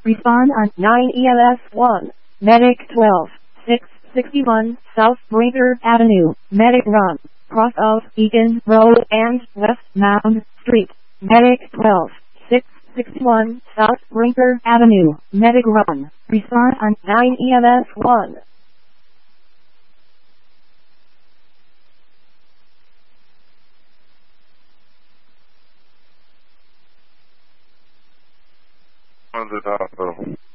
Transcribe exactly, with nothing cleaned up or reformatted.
Respond on nine E L S one. Medic twelve, six sixty-one, South Brinker Avenue, Medic Run, cross of Eaton Road and West Mound Street. Medic twelve, six sixty-one, South Brinker Avenue, Medic Run. Respond on nine E L S one. On the hospital.